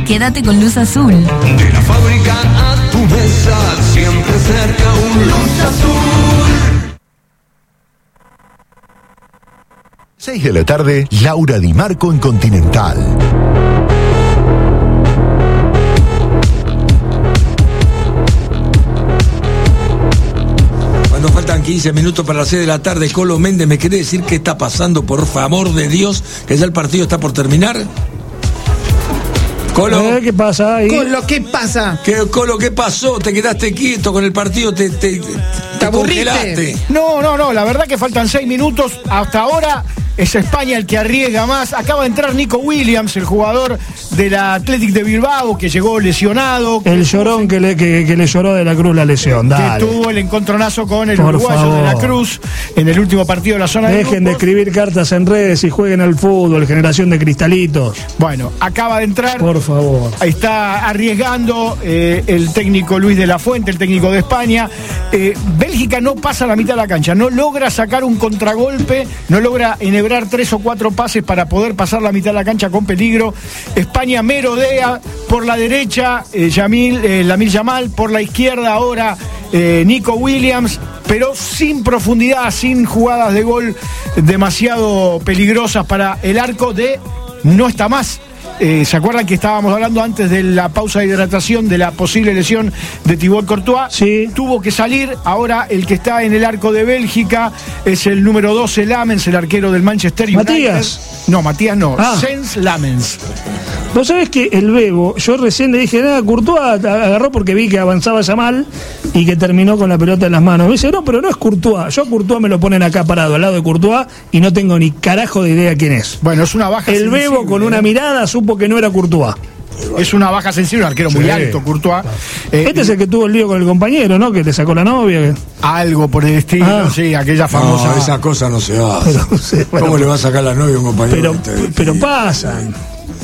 quédate con Luz Azul. De la fábrica a tu mesa, siempre cerca un Luz Azul. 6 de la tarde, Laura Di Marco en Continental. Cuando faltan 15 minutos para las 6 de la tarde, Colo Méndez, ¿me quiere decir qué está pasando, por favor de Dios? Que ya el partido está por terminar. Colo. ¿Qué pasa ahí? Colo, ¿qué pasa? Colo, ¿qué pasó? ¿Te quedaste quieto con el partido? ¿Te congelaste? No, la verdad que faltan 6 minutos. Hasta ahora es España el que arriesga más. Acaba de entrar Nico Williams, el jugador del Athletic de Bilbao, que llegó lesionado. El llorón que le lloró de la Cruz la lesión. Dale. Que tuvo el encontronazo con el uruguayo de la Cruz en el último partido de la zona de grupos. Dejen de escribir cartas en redes y jueguen al fútbol, generación de cristalitos. Bueno, acaba de entrar. Por favor. Está arriesgando el técnico Luis de la Fuente, el técnico de España. Bélgica no pasa la mitad de la cancha, no logra sacar un contragolpe, no logra enhebrar 3 o 4 pases para poder pasar la mitad de la cancha con peligro. España merodea por la derecha, Lamil Yamal, por la izquierda ahora Nico Williams, pero sin profundidad, sin jugadas de gol demasiado peligrosas para el arco de No Está Más. ¿Se acuerdan que estábamos hablando antes de la pausa de hidratación de la posible lesión de Thibaut Courtois? Sí. Tuvo que salir. Ahora el que está en el arco de Bélgica es el número 12, Lamens, el arquero del Manchester United. ¿Matías? No, Matías no. Sens Lamens. Vos sabés que el Bebo, yo recién le dije, Courtois agarró porque vi que avanzaba Yamal y que terminó con la pelota en las manos. Me dice, no, pero no es Courtois. Yo a Courtois me lo ponen acá parado al lado de Courtois y no tengo ni carajo de idea quién es. Bueno, es una baja el sensible. Bebo con una mirada supo que no era Courtois. Es una baja sensible, un arquero muy alto, Courtois. Este es el que tuvo el lío con el compañero, ¿no? Que le sacó la novia. Algo por el estilo, sí, aquella famosa. No, esa cosa no se hace. Pero, sí, bueno, ¿cómo le va a sacar la novia a un compañero? Pero pasan.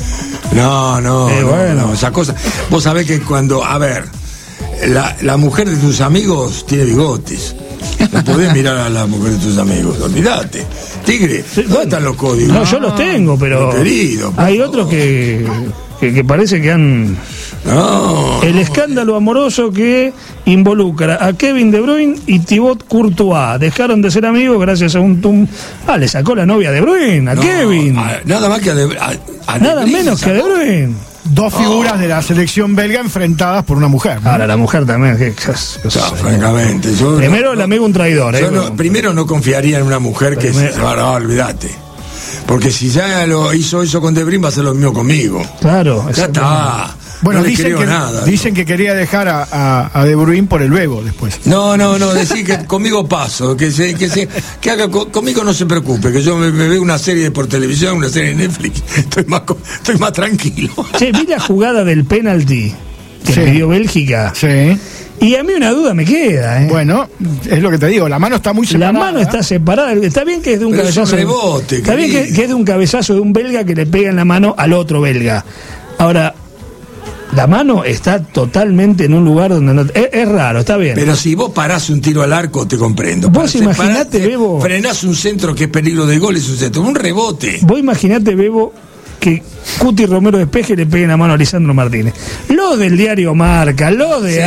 No, esa cosa. Vos sabés que cuando, a ver, la mujer de tus amigos tiene bigotes. No podés mirar a la mujer de tus amigos, olvídate. Tigre, ¿dónde están los códigos? No, yo los tengo, pero querido, hay otros que parece que han... No. El escándalo amoroso que involucra a Kevin De Bruyne y Thibaut Courtois. Dejaron de ser amigos gracias a un... le sacó la novia a De Bruyne, a Kevin. Nada más que a nada menos que a De Bruyne. Dos figuras de la selección belga enfrentadas por una mujer, ¿no? Ahora la mujer también. Francamente. Primero el amigo un traidor. Primero no confiaría en una mujer que se olvídate. Porque si ya lo hizo eso con De Bruyne, va a hacer lo mismo conmigo. Claro. Ya está. Bueno, no dicen que quería dejar a De Bruyne por el Bebo después. No, decir que conmigo paso, que haga conmigo, no se preocupe, que yo me veo una serie por televisión, una serie de Netflix, estoy más tranquilo. Che, vi la jugada del penalti que pidió Bélgica. Sí. Y a mí una duda me queda, Bueno, es lo que te digo, la mano está muy separada. La mano está separada. Está bien que es de un cabezazo. Es un rebote, está bien que es de un cabezazo de un belga que le pega en la mano al otro belga. Ahora, la mano está totalmente en un lugar donde no... Es raro, está bien. Pero si vos parás un tiro al arco, te comprendo. Vos imaginate, Bebo... Frenás un centro que es peligro de gol, es un centro, un rebote. Vos imaginate, Bebo, que Cuti Romero despeje y le pegue la mano a Lisandro Martínez. Los del diario Marca, los de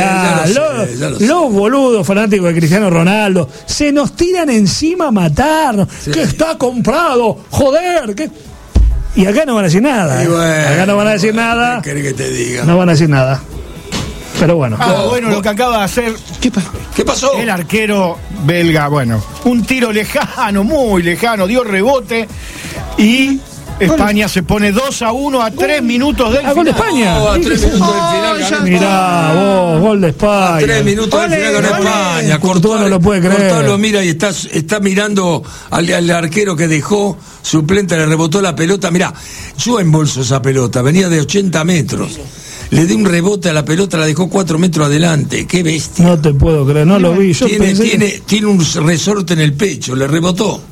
los boludos fanáticos de Cristiano Ronaldo, se nos tiran encima a matarnos. Sí. Que está comprado, joder, que... Y acá no van a decir nada. Acá no van a decir nada. ¿Qué querés que te diga? No van a decir nada. Pero bueno. Lo que acaba de hacer. ¿Qué pasó? El arquero belga, un tiro lejano, muy lejano, dio rebote y España se pone 2-1 a 3 minutos del final. Gol de España. A 3 minutos del final. Mirá, vos, gol de España. A 3 minutos del final con España. Courtois no lo puede creer. Courtois lo mira y está mirando al arquero que dejó suplente, le rebotó la pelota. Mirá, yo embolso esa pelota, venía de 80 metros. Le di un rebote a la pelota, la dejó 4 metros adelante. Qué bestia. No te puedo creer, no lo vi. Tiene un resorte en el pecho, le rebotó.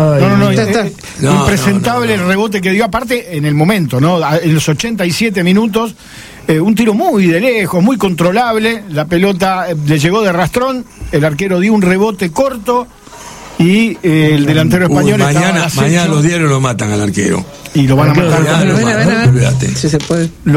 Impresentable el rebote que dio, aparte en el momento, ¿no? En los 87 minutos, un tiro muy de lejos, muy controlable, la pelota le llegó de rastrón, el arquero dio un rebote corto y el delantero español mañana los diarios lo matan al arquero. Y lo van a matar. Olvídate. Si se puede.